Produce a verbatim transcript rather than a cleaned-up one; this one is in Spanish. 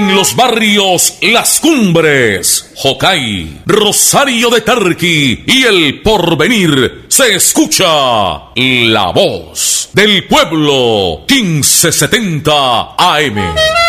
En los barrios Las Cumbres, Jocay, Rosario de Tarqui y El Porvenir se escucha la voz del pueblo quince setenta A M.